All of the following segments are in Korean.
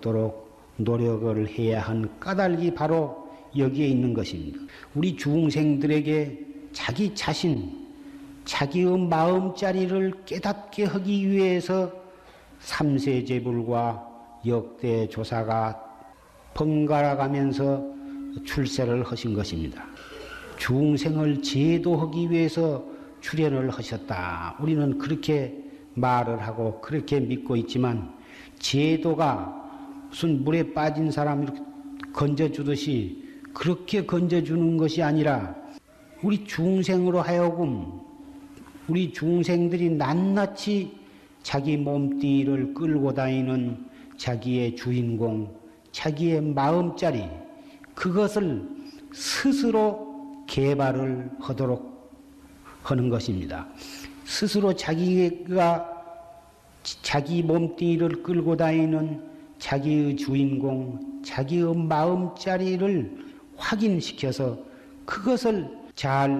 없도록 노력을 해야 한 까닭이 바로 여기에 있는 것입니다. 우리 중생들에게 자기 자신, 자기의 마음자리를 깨닫게 하기 위해서 삼세제불과 역대조사가 번갈아 가면서 출세를 하신 것입니다. 중생을 제도하기 위해서 출현을 하셨다. 우리는 그렇게 말을 하고 그렇게 믿고 있지만 제도가 무슨 물에 빠진 사람 이렇게 건져주듯이 그렇게 건져주는 것이 아니라 우리 중생으로 하여금 우리 중생들이 낱낱이 자기 몸띠를 끌고 다니는 자기의 주인공, 자기의 마음자리 그것을 스스로 개발을 하도록 하는 것입니다. 스스로 자기가 자기 몸뚱이를 끌고 다니는 자기의 주인공, 자기의 마음자리를 확인시켜서 그것을 잘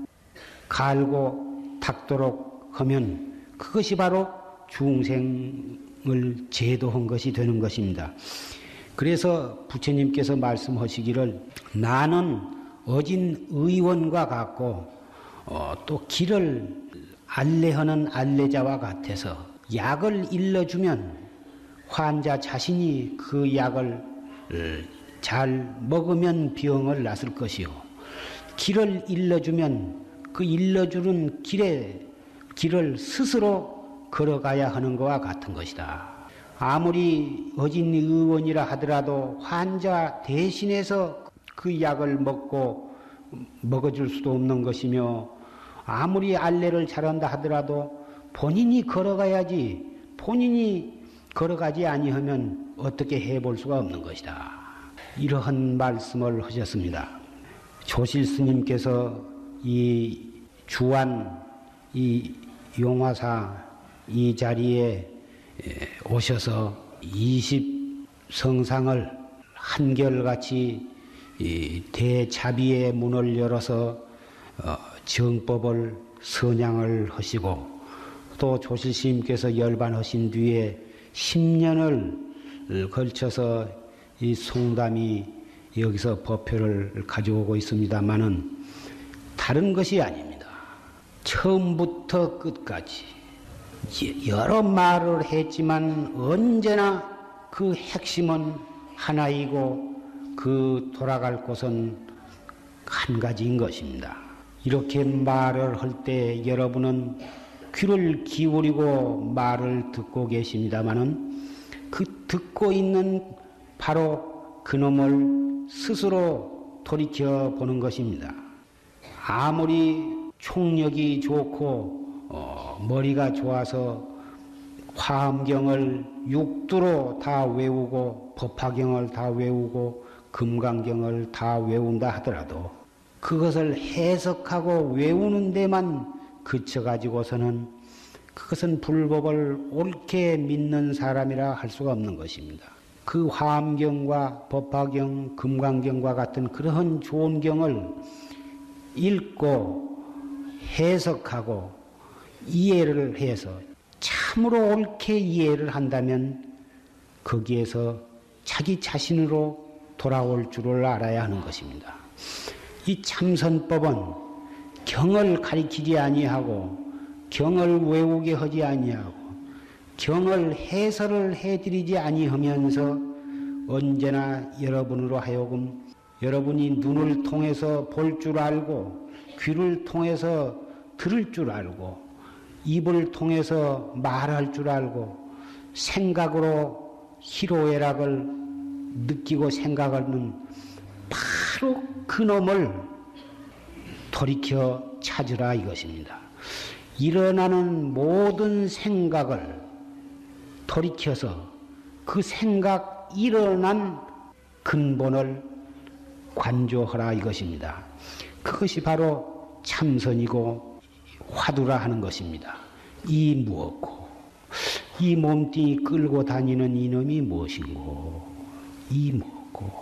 갈고 닦도록 하면 그것이 바로 중생을 제도한 것이 되는 것입니다. 그래서 부처님께서 말씀하시기를 나는 어진 의원과 같고 또 길을 알레하는 알레자와 같아서 약을 일러주면 환자 자신이 그 약을 잘 먹으면 병을 낫을 것이요. 길을 일러주면 그 일러주는 길을 스스로 걸어가야 하는 것과 같은 것이다. 아무리 어진 의원이라 하더라도 환자 대신해서 그 약을 먹어줄 수도 없는 것이며 아무리 알레를 잘한다 하더라도 본인이 걸어가야지 본인이 걸어가지 아니하면 어떻게 해볼 수가 없는 것이다. 이러한 말씀을 하셨습니다. 조실 스님께서 이 주안 이 용화사 이 자리에 오셔서 20성상을 한결같이 대자비의 문을 열어서 정법을 선양을 하시고 또 조실스님께서 열반하신 뒤에 10년을 걸쳐서 이 송담이 여기서 법표를 가져오고 있습니다마는 다른 것이 아닙니다. 처음부터 끝까지 여러 말을 했지만 언제나 그 핵심은 하나이고 그 돌아갈 곳은 한 가지인 것입니다. 이렇게 말을 할 때 여러분은 귀를 기울이고 말을 듣고 계십니다마는 그 듣고 있는 바로 그놈을 스스로 돌이켜 보는 것입니다. 아무리 총력이 좋고 머리가 좋아서 화엄경을 육두로 다 외우고 법화경을 다 외우고 금강경을 다 외운다 하더라도 그것을 해석하고 외우는 데만 그쳐가지고서는 그것은 불법을 옳게 믿는 사람이라 할 수가 없는 것입니다. 그 화엄경과 법화경, 금강경과 같은 그러한 좋은 경을 읽고 해석하고 이해를 해서 참으로 옳게 이해를 한다면 거기에서 자기 자신으로 돌아올 줄을 알아야 하는 것입니다. 이 참선법은 경을 가리키지 아니하고 경을 외우게 하지 아니하고 경을 해설을 해드리지 아니하면서 언제나 여러분으로 하여금 여러분이 눈을 통해서 볼 줄 알고 귀를 통해서 들을 줄 알고 입을 통해서 말할 줄 알고 생각으로 희로애락을 느끼고 생각하는 바로 그놈을 돌이켜 찾으라 이것입니다. 일어나는 모든 생각을 돌이켜서 그 생각 일어난 근본을 관조하라 이것입니다. 그것이 바로 참선이고 화두라 하는 것입니다. 이 무엇고 이 몸뚱이 끌고 다니는 이놈이 무엇인고 이 무엇고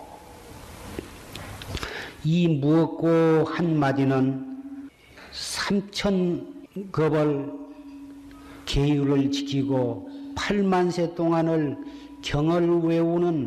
이 무엇고 한마디는 삼천겁을 계율을 지키고 8만 세 동안을 경을 외우는